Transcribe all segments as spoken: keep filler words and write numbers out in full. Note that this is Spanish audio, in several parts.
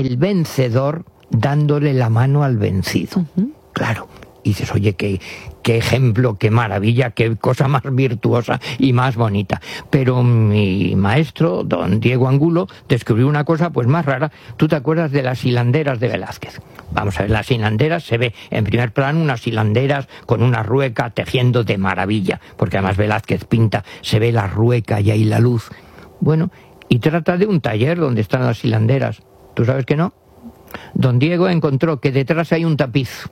el vencedor dándole la mano al vencido. Uh-huh. Claro. Y dices, oye, qué, qué ejemplo, qué maravilla, qué cosa más virtuosa y más bonita. Pero mi maestro, don Diego Angulo, descubrió una cosa pues más rara. ¿Tú te acuerdas de las hilanderas de Velázquez? Vamos a ver, las hilanderas, se ve en primer plano unas hilanderas con una rueca tejiendo de maravilla, porque además Velázquez pinta, se ve la rueca y ahí la luz. Bueno, y trata de un taller donde están las hilanderas. ¿Tú sabes que no? Don Diego encontró que detrás hay un tapiz.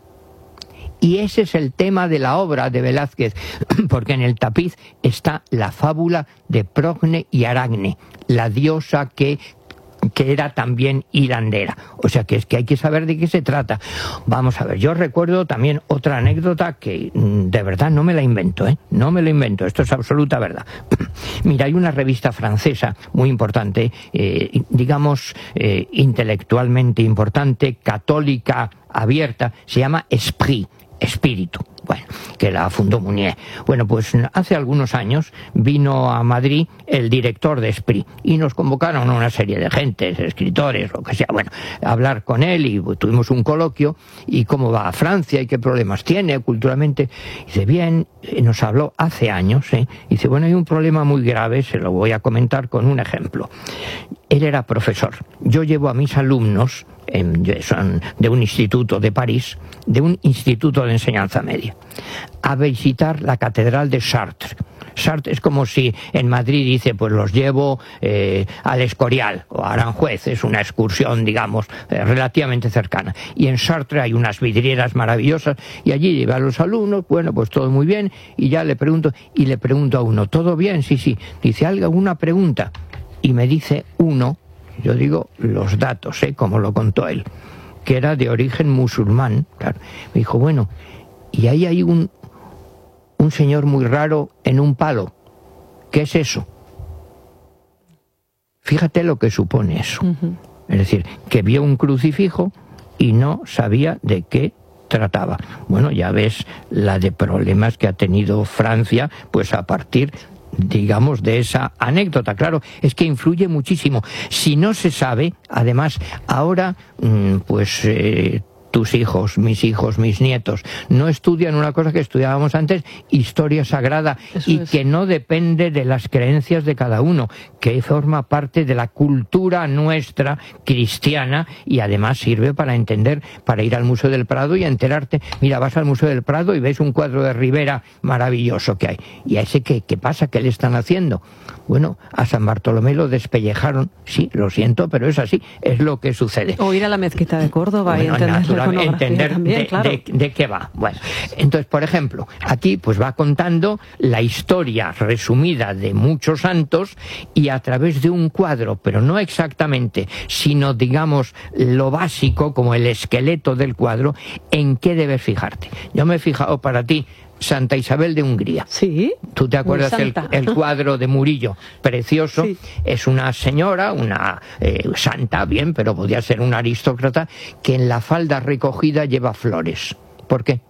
Y ese es el tema de la obra de Velázquez, porque en el tapiz está la fábula de Progne y Aracne, la diosa que, que era también hilandera. O sea que es que hay que saber de qué se trata. Vamos a ver, yo recuerdo también otra anécdota que de verdad no me la invento, ¿eh? No me la invento, esto es absoluta verdad. Mira, hay una revista francesa muy importante, eh, digamos, eh, intelectualmente importante, católica, abierta, se llama Esprit. Espíritu, bueno, que la fundó Mounier. Bueno, pues hace algunos años vino a Madrid el director de Esprit y nos convocaron a una serie de gentes, escritores, lo que sea, bueno, a hablar con él y tuvimos un coloquio y cómo va a Francia y qué problemas tiene culturalmente. Dice, bien, nos habló hace años, ¿eh? Dice, bueno, hay un problema muy grave, se lo voy a comentar con un ejemplo. Él era profesor. Yo llevo a mis alumnos, eh, son de un instituto de París, de un instituto de enseñanza media, a visitar la catedral de Chartres. Chartres es como si en Madrid dice, pues los llevo eh, al Escorial o a Aranjuez, es una excursión, digamos, eh, relativamente cercana. Y en Chartres hay unas vidrieras maravillosas y allí lleva a los alumnos, bueno, pues todo muy bien, y ya le pregunto, y le pregunto a uno, ¿todo bien? Sí, sí. Dice, ¿alguna pregunta? Y me dice uno, yo digo los datos, ¿eh? Como lo contó él, que era de origen musulmán, claro. Me dijo, bueno, y ahí hay un, un señor muy raro en un palo. ¿Qué es eso? Fíjate lo que supone eso. Uh-huh. Es decir, que vio un crucifijo y no sabía de qué trataba. Bueno, ya ves la de problemas que ha tenido Francia, pues a partir, digamos, de esa anécdota. Claro, es que influye muchísimo. Si no se sabe, además, ahora, pues eh, tus hijos, mis hijos, mis nietos, no estudian una cosa que estudiábamos antes, historia sagrada, Eso y es. Que no depende de las creencias de cada uno, que forma parte de la cultura nuestra cristiana y además sirve para entender, para ir al Museo del Prado y enterarte. Mira, vas al Museo del Prado y ves un cuadro de Rivera maravilloso que hay. ¿Y a ese qué, qué pasa? ¿Qué le están haciendo? Bueno, a San Bartolomé lo despellejaron. Sí, lo siento, pero es así, es lo que sucede. O ir a la mezquita de Córdoba bueno, y entender la iconografía entender también, de, claro. de, de qué va. Bueno, entonces, por ejemplo, aquí pues va contando la historia resumida de muchos santos y a través de un cuadro, pero no exactamente, sino, digamos, lo básico, como el esqueleto del cuadro, en qué debes fijarte. Yo me he fijado para ti Santa Isabel de Hungría. Sí. ¿Tú te acuerdas el, el cuadro de Murillo? Precioso. Sí. Es una señora, una eh, santa, bien, pero podía ser una aristócrata, que en la falda recogida lleva flores. ¿Por qué?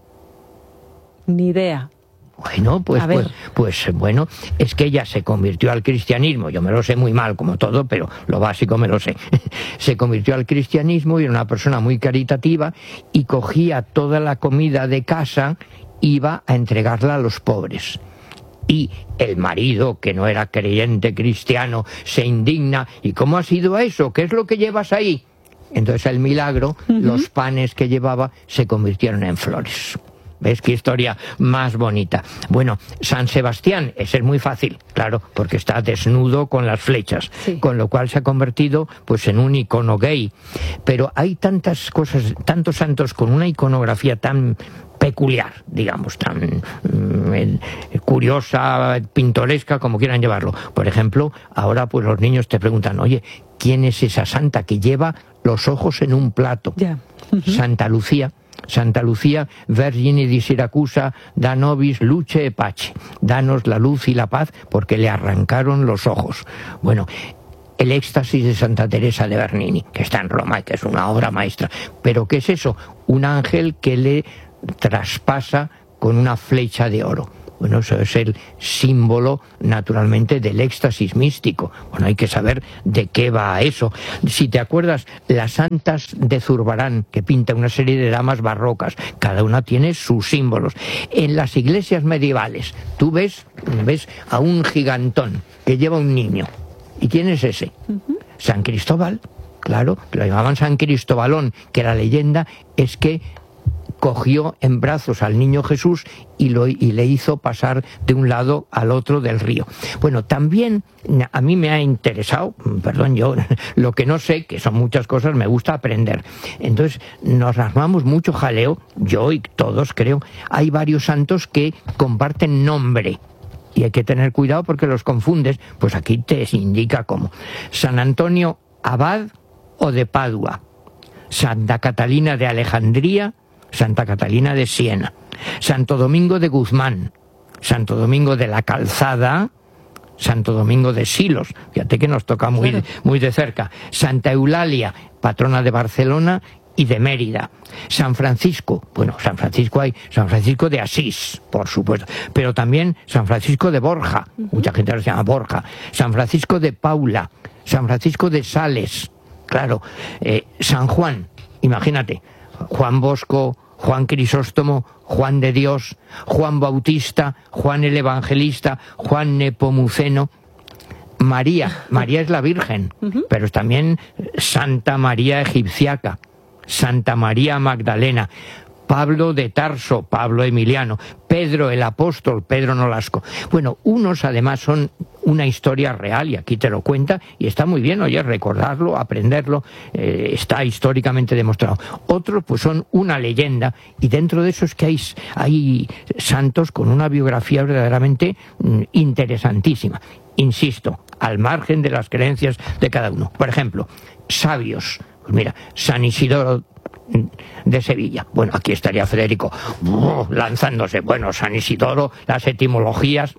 Ni idea. Bueno, pues, pues, pues bueno, es que ella se convirtió al cristianismo, yo me lo sé muy mal como todo, pero lo básico me lo sé. Se convirtió al cristianismo y era una persona muy caritativa y cogía toda la comida de casa, iba a entregarla a los pobres. Y el marido, que no era creyente cristiano, se indigna. ¿Y cómo ha sido eso? ¿Qué es lo que llevas ahí? Entonces el milagro, uh-huh. los panes que llevaba se convirtieron en flores. ¿Ves qué historia más bonita? Bueno, San Sebastián, ese es muy fácil, claro, porque está desnudo con las flechas, sí. Con lo cual se ha convertido pues en un icono gay. Pero hay tantas cosas, tantos santos con una iconografía tan peculiar, digamos, tan eh, curiosa, pintoresca, como quieran llevarlo. Por ejemplo, ahora pues los niños te preguntan, oye, ¿quién es esa santa que lleva los ojos en un plato? Yeah. Uh-huh. Santa Lucía. Santa Lucía, Vergine di Siracusa, da nobis luce e pace. Danos la luz y la paz porque le arrancaron los ojos. Bueno, el éxtasis de Santa Teresa de Bernini, que está en Roma y que es una obra maestra. ¿Pero qué es eso? Un ángel que le traspasa con una flecha de oro. Bueno, eso es el símbolo, naturalmente, del éxtasis místico. Bueno, hay que saber de qué va eso. Si te acuerdas, las santas de Zurbarán, que pinta una serie de damas barrocas, cada una tiene sus símbolos. En las iglesias medievales, tú ves, ves a un gigantón que lleva un niño. ¿Y quién es ese? Uh-huh. San Cristóbal, claro, lo llamaban San Cristóbalón, que la leyenda es que cogió en brazos al niño Jesús y, lo, y le hizo pasar de un lado al otro del río. Bueno, también a mí me ha interesado, perdón, yo lo que no sé, que son muchas cosas, me gusta aprender. Entonces nos armamos mucho jaleo, yo y todos creo. Hay varios santos que comparten nombre y hay que tener cuidado porque los confundes. Pues aquí te indica cómo. San Antonio Abad o de Padua, Santa Catalina de Alejandría, Santa Catalina de Siena, Santo Domingo de Guzmán, Santo Domingo de la Calzada, Santo Domingo de Silos, fíjate que nos toca muy, claro, muy de cerca, Santa Eulalia, patrona de Barcelona y de Mérida, San Francisco, bueno, San Francisco hay, San Francisco de Asís, por supuesto, pero también San Francisco de Borja, uh-huh. mucha gente lo llama Borja, San Francisco de Paula, San Francisco de Sales, claro, eh, San Juan, imagínate, Juan Bosco, Juan Crisóstomo, Juan de Dios, Juan Bautista, Juan el Evangelista, Juan Nepomuceno, María, María es la Virgen, uh-huh. pero también Santa María Egipciaca, Santa María Magdalena, Pablo de Tarso, Pablo Emiliano, Pedro el Apóstol, Pedro Nolasco. Bueno, unos además son una historia real y aquí te lo cuenta y está muy bien, oye, recordarlo, aprenderlo, eh, está históricamente demostrado. Otros pues son una leyenda y dentro de eso es que hay, hay santos con una biografía verdaderamente mm, interesantísima. Insisto, al margen de las creencias de cada uno. Por ejemplo, sabios. Pues mira, San Isidoro de Sevilla. Bueno, aquí estaría Federico uh, lanzándose. Bueno, San Isidoro, las etimologías.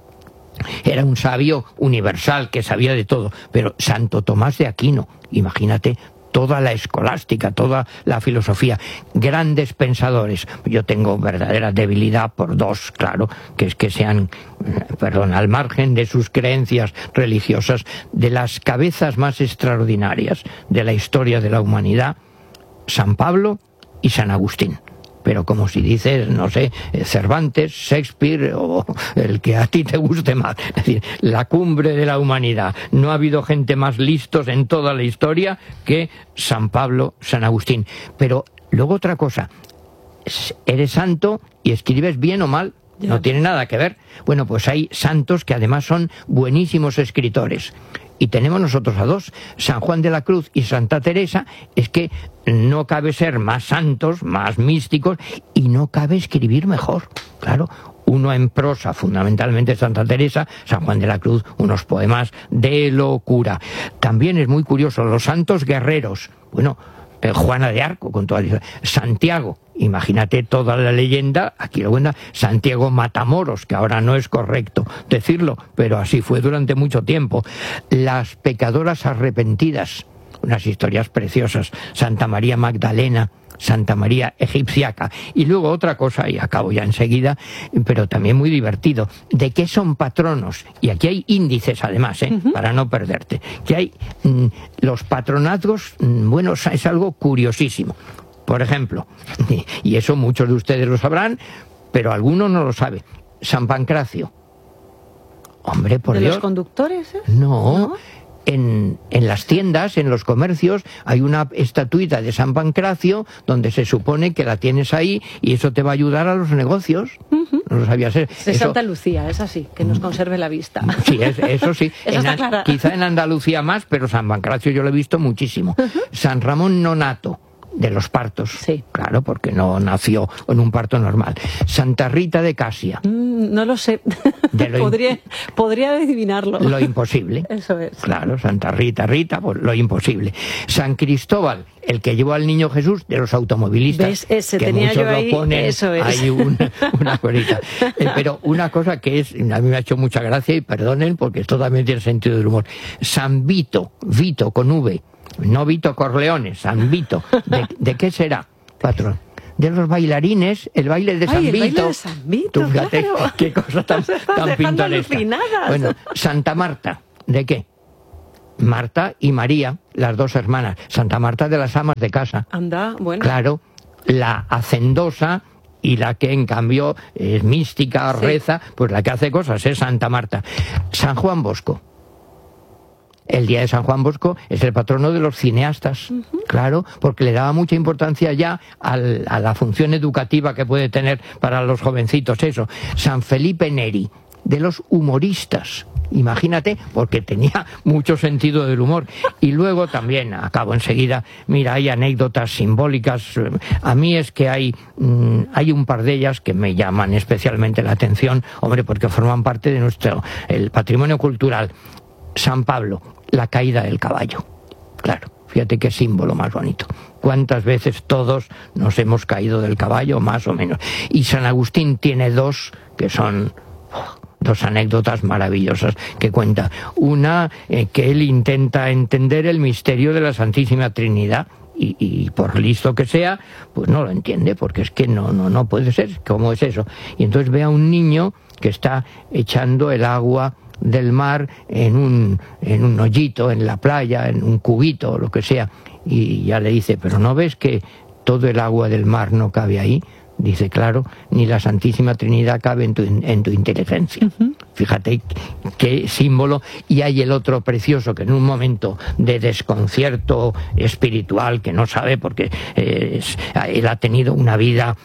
Era un sabio universal que sabía de todo. Pero Santo Tomás de Aquino, imagínate toda la escolástica, toda la filosofía, grandes pensadores. Yo tengo verdadera debilidad por dos, claro, que es que sean, perdón, al margen de sus creencias religiosas, de las cabezas más extraordinarias de la historia de la humanidad, San Pablo y San Agustín. Pero como si dices, no sé, Cervantes, Shakespeare o el que a ti te guste más. Es decir, la cumbre de la humanidad. No ha habido gente más listos en toda la historia que San Pablo, San Agustín. Pero luego otra cosa, eres santo y escribes bien o mal, no tiene nada que ver. Bueno, pues hay santos que además son buenísimos escritores. Y tenemos nosotros a dos, San Juan de la Cruz y Santa Teresa. Es que no cabe ser más santos, más místicos, y no cabe escribir mejor. Claro, uno en prosa, fundamentalmente Santa Teresa, San Juan de la Cruz, unos poemas de locura. También es muy curioso, los santos guerreros. Bueno, eh, Juana de Arco, con toda la... Santiago, imagínate toda la leyenda, aquí lo cuenta Santiago Matamoros, que ahora no es correcto decirlo, pero así fue durante mucho tiempo. Las pecadoras arrepentidas, unas historias preciosas, Santa María Magdalena, Santa María Egipciaca. Y luego otra cosa, y acabo ya enseguida, pero también muy divertido, ¿de qué son patronos? Y aquí hay índices además, ¿eh? Uh-huh. Para no perderte. Que hay mmm, los patronazgos, mmm, bueno, es algo curiosísimo. Por ejemplo, y eso muchos de ustedes lo sabrán, pero algunos no lo saben, San Pancracio. Hombre, por ¿De Dios. los conductores? ¿eh? No, ¿No? En, en las tiendas, en los comercios, hay una estatuita de San Pancracio donde se supone que la tienes ahí y eso te va a ayudar a los negocios. Uh-huh. No lo sabía ser. De eso... Santa Lucía, es así, que nos conserve la vista. Sí, es, eso sí. Eso en, está clara. Quizá en Andalucía más, pero San Pancracio yo lo he visto muchísimo. Uh-huh. San Ramón Nonato, de los partos. Sí. Claro, porque no nació en un parto normal. Santa Rita de Casia. Mm, no lo sé. De lo podría, podría adivinarlo. Lo imposible. Eso es. Claro, Santa Rita, Rita, pues lo imposible. San Cristóbal, el que llevó al niño Jesús, de los automovilistas. ¿Ves? Ese que tenía muchos yo ahí, lo ponen, eso es. Hay una, una cosita. Eh, pero una cosa que es, a mí me ha hecho mucha gracia y perdonen porque esto también tiene sentido del humor. San Vito, Vito con V. No Vito Corleone, San Vito. ¿De, de qué será, patrón? de los bailarines, el baile de San Ay, el Vito. baile de San Vito, Tú fíjate, claro. qué cosa tan, tan pintoresca. Alucinadas. Bueno, Santa Marta, ¿de qué? Marta y María, las dos hermanas. Santa Marta de las amas de casa. Anda, bueno. Claro, la hacendosa y la que en cambio es mística, Sí. reza, pues la que hace cosas es Santa Marta. San Juan Bosco. El día de San Juan Bosco es el patrono de los cineastas, uh-huh. Claro, porque le daba mucha importancia ya al, a la función educativa que puede tener para los jovencitos eso. San Felipe Neri, de los humoristas. Imagínate, porque tenía mucho sentido del humor. Y luego también, acabo enseguida, mira, hay anécdotas simbólicas. A mí es que hay, mmm, hay un par de ellas que me llaman especialmente la atención, hombre, porque forman parte de nuestro el patrimonio cultural. San Pablo, la caída del caballo. Claro, fíjate qué símbolo más bonito. ¿Cuántas veces todos nos hemos caído del caballo, más o menos? Y San Agustín tiene dos que son... Oh, dos anécdotas maravillosas que cuenta. Una, eh, que él intenta entender el misterio de la Santísima Trinidad y, y por listo que sea, pues no lo entiende, porque es que no, no, no puede ser. ¿Cómo es eso? Y entonces ve a un niño que está echando el agua del mar en un, en un hoyito, en la playa, en un cubito, o lo que sea, y ya le dice, ¿pero no ves que todo el agua del mar no cabe ahí? Dice, claro, ni la Santísima Trinidad cabe en tu, en tu inteligencia. Uh-huh. Fíjate qué símbolo. Y hay el otro precioso que en un momento de desconcierto espiritual, que no sabe porque eh, es, él ha tenido una vida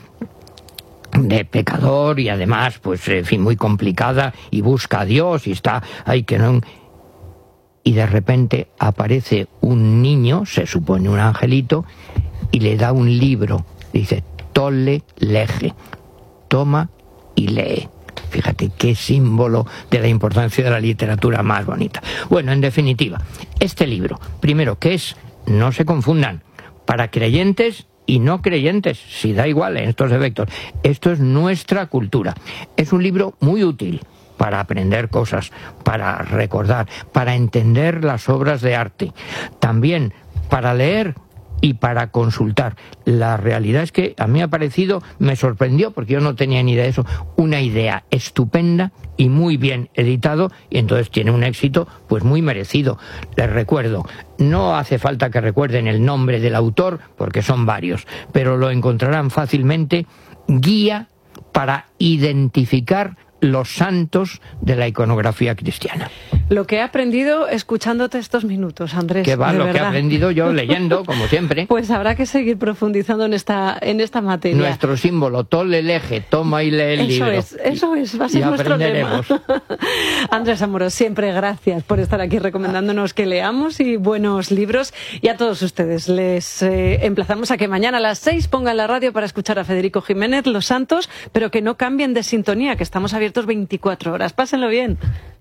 de pecador y además, pues, en fin, muy complicada, y busca a Dios y está, ay, que no... Y de repente aparece un niño, se supone un angelito, y le da un libro. Dice, Tolle lege, toma y lee. Fíjate qué símbolo de la importancia de la literatura más bonita. Bueno, en definitiva, este libro, primero, que es, no se confundan, para creyentes y no creyentes, si da igual en estos efectos. Esto es nuestra cultura. Es un libro muy útil para aprender cosas, para recordar, para entender las obras de arte, también para leer y para consultar. La realidad es que a mí me ha parecido, me sorprendió, porque yo no tenía ni idea de eso, una idea estupenda y muy bien editado, y entonces tiene un éxito pues muy merecido. Les recuerdo, no hace falta que recuerden el nombre del autor, porque son varios, pero lo encontrarán fácilmente, Guía para identificar los santos de la iconografía cristiana. Lo que he aprendido escuchándote estos minutos, Andrés. Que va, de lo verdad. que he aprendido yo leyendo, como siempre. Pues habrá que seguir profundizando en esta en esta materia. Nuestro símbolo, Tolle lege, toma y lee el eso libro. Eso es, eso es, va a ser y nuestro aprenderemos. tema. Andrés Amorós, siempre gracias por estar aquí recomendándonos que leamos y buenos libros. Y a todos ustedes les eh, emplazamos a que mañana a las seis pongan la radio para escuchar a Federico Jiménez, Los Santos, pero que no cambien de sintonía, que estamos abiertos veinticuatro horas. Pásenlo bien.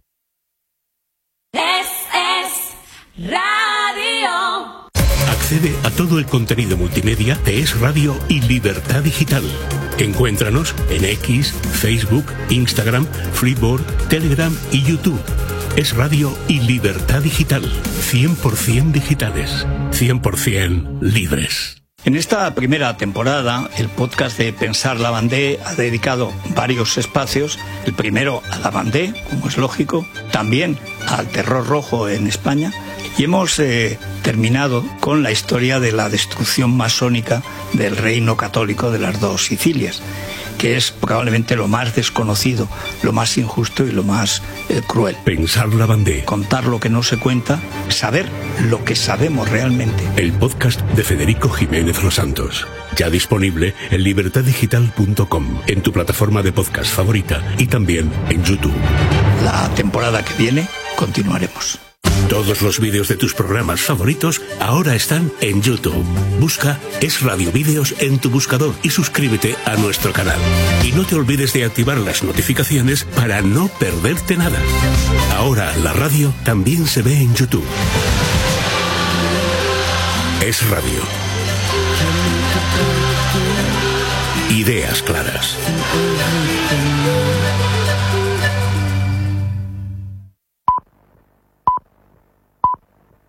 Es, es radio. Accede a todo el contenido multimedia de Es Radio y Libertad Digital. Encuéntranos en X, Facebook, Instagram, Freeboard, Telegram y YouTube. Es Radio y Libertad Digital. cien por ciento digitales. cien por ciento libres. En esta primera temporada, el podcast de Pensar la Bandé ha dedicado varios espacios. El primero a la Bandé, como es lógico, también al terror rojo en España. Y hemos eh, terminado con la historia de la destrucción masónica del reino católico de las dos Sicilias, que es probablemente lo más desconocido, lo más injusto y lo más eh, cruel. Pensar la Bandé. Contar lo que no se cuenta, saber lo que sabemos realmente. El podcast de Federico Jiménez Los Santos. Ya disponible en libertad digital punto com, en tu plataforma de podcast favorita y también en YouTube. La temporada que viene continuaremos. Todos los vídeos de tus programas favoritos ahora están en YouTube. Busca Es Radio Vídeos en tu buscador y suscríbete a nuestro canal. Y no te olvides de activar las notificaciones para no perderte nada. Ahora la radio también se ve en YouTube. Es Radio. Ideas claras.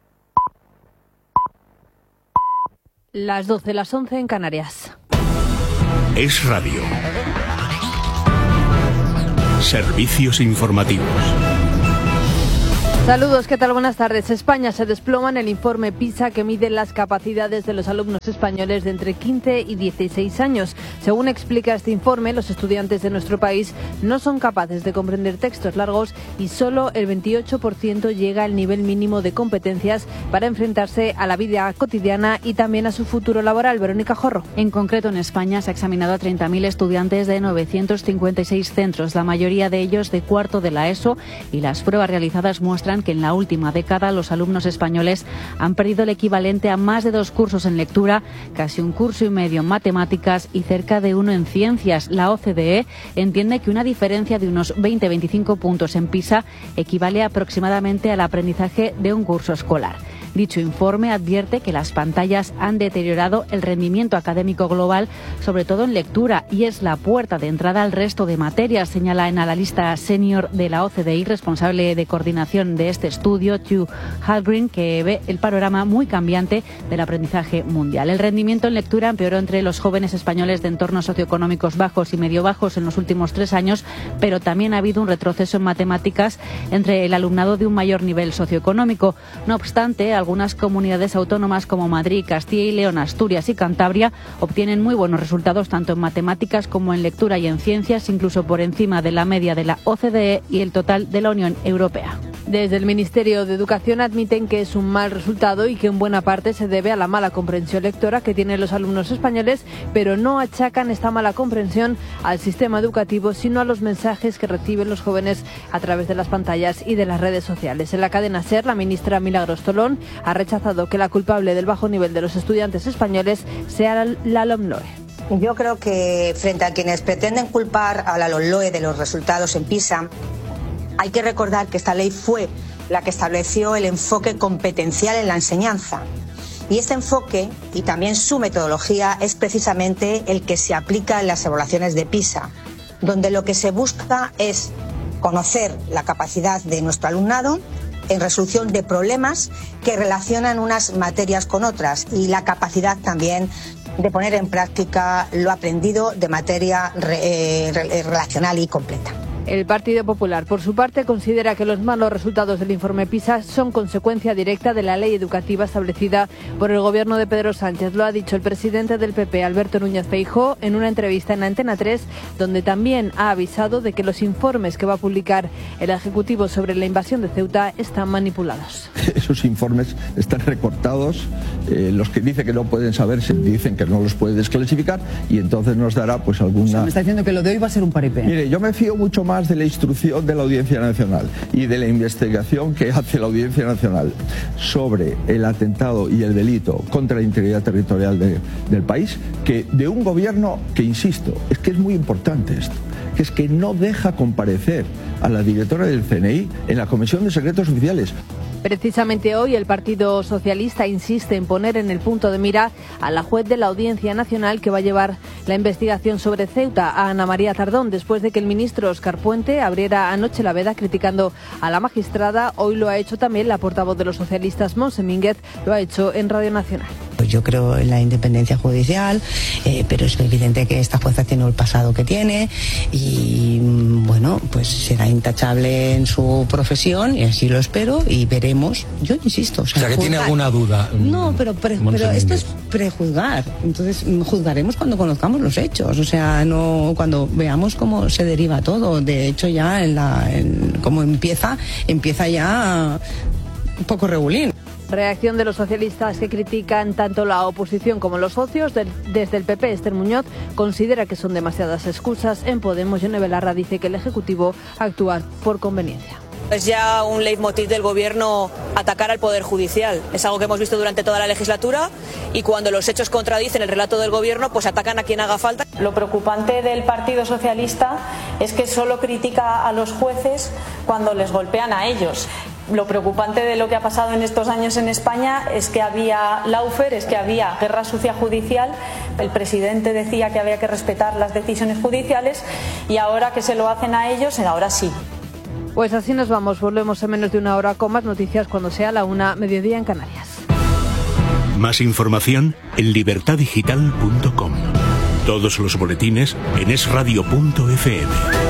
Las doce, las once en Canarias. Es Radio. Servicios informativos. Saludos, ¿qué tal? Buenas tardes. España se desploma en el informe PISA que mide las capacidades de los alumnos españoles de entre quince y dieciséis años. Según explica este informe, los estudiantes de nuestro país no son capaces de comprender textos largos y solo el veintiocho por ciento llega al nivel mínimo de competencias para enfrentarse a la vida cotidiana y también a su futuro laboral. Verónica Jorro. En concreto, en España se ha examinado a treinta mil estudiantes de novecientos cincuenta y seis centros, la mayoría de ellos de cuarto de la ESO, y las pruebas realizadas muestran que en la última década los alumnos españoles han perdido el equivalente a más de dos cursos en lectura, casi un curso y medio en matemáticas y cerca de uno en ciencias. La O C D E entiende que una diferencia de unos veinte a veinticinco puntos en PISA equivale aproximadamente al aprendizaje de un curso escolar. Dicho informe advierte que las pantallas han deteriorado el rendimiento académico global, sobre todo en lectura, y es la puerta de entrada al resto de materias, señala en analista senior de la O C D E, responsable de coordinación de este estudio, Hugh Halgren, que ve el panorama muy cambiante del aprendizaje mundial. El rendimiento en lectura empeoró entre los jóvenes españoles de entornos socioeconómicos bajos y medio bajos en los últimos tres años, pero también ha habido un retroceso en matemáticas entre el alumnado de un mayor nivel socioeconómico. No obstante, algunas comunidades autónomas como Madrid, Castilla y León, Asturias y Cantabria obtienen muy buenos resultados tanto en matemáticas como en lectura y en ciencias, incluso por encima de la media de la O C D E y el total de la Unión Europea. Desde el Ministerio de Educación admiten que es un mal resultado y que en buena parte se debe a la mala comprensión lectora que tienen los alumnos españoles, pero no achacan esta mala comprensión al sistema educativo, sino a los mensajes que reciben los jóvenes a través de las pantallas y de las redes sociales. En la cadena SER, la ministra Milagros Tolón ha rechazado que la culpable del bajo nivel de los estudiantes españoles sea la LOMLOE. Yo creo que frente a quienes pretenden culpar a la LOMLOE de los resultados en PISA, hay que recordar que esta ley fue la que estableció el enfoque competencial en la enseñanza. Y este enfoque, y también su metodología, es precisamente el que se aplica en las evaluaciones de PISA, donde lo que se busca es conocer la capacidad de nuestro alumnado en resolución de problemas que relacionan unas materias con otras y la capacidad también de poner en práctica lo aprendido de materia eh, relacional y completa. El Partido Popular, por su parte, considera que los malos resultados del informe PISA son consecuencia directa de la ley educativa establecida por el gobierno de Pedro Sánchez. Lo ha dicho el presidente del P P, Alberto Núñez Feijóo, en una entrevista en Antena tres, donde también ha avisado de que los informes que va a publicar el Ejecutivo sobre la invasión de Ceuta están manipulados. Esos informes están recortados, eh, los que dicen que no pueden saber se dicen que no los puede desclasificar y entonces nos dará pues alguna... O sea, me está diciendo que lo de hoy va a ser un paripé. Mire, yo me fío mucho más de la instrucción de la Audiencia Nacional y de la investigación que hace la Audiencia Nacional sobre el atentado y el delito contra la integridad territorial de, del país que de un gobierno que, insisto, es que es muy importante esto, que es que no deja comparecer a la directora del C N I en la Comisión de Secretos Oficiales. Precisamente hoy el Partido Socialista insiste en poner en el punto de mira a la juez de la Audiencia Nacional que va a llevar la investigación sobre Ceuta, a Ana María Tardón, después de que el ministro Óscar Puente abriera anoche la veda criticando a la magistrada. Hoy lo ha hecho también la portavoz de los socialistas, Montse Mínguez, lo ha hecho en Radio Nacional. Yo creo en la independencia judicial, eh, pero es evidente que esta jueza tiene el pasado que tiene y, bueno, pues será intachable en su profesión y así lo espero y veremos. Yo insisto. O sea, o sea que juzgar. tiene alguna duda. No, pero, pre, pero esto es prejuzgar. Entonces juzgaremos cuando conozcamos los hechos, o sea, no cuando veamos cómo se deriva todo. De hecho, ya en la, en, como empieza, empieza ya un poco regulín. Reacción de los socialistas que critican tanto la oposición como los socios. Del, desde el P P, Esther Muñoz considera que son demasiadas excusas. En Podemos, Yone Belarra dice que el Ejecutivo actúa por conveniencia. Es ya un leitmotiv del Gobierno atacar al Poder Judicial. Es algo que hemos visto durante toda la legislatura y cuando los hechos contradicen el relato del Gobierno, pues atacan a quien haga falta. Lo preocupante del Partido Socialista es que solo critica a los jueces cuando les golpean a ellos. Lo preocupante de lo que ha pasado en estos años en España es que había lawfare, es que había guerra sucia judicial. El presidente decía que había que respetar las decisiones judiciales y ahora que se lo hacen a ellos, ahora sí. Pues así nos vamos, volvemos en menos de una hora con más noticias cuando sea la una, mediodía en Canarias. Más información en libertad digital punto com. Todos los boletines en es radio punto efe eme.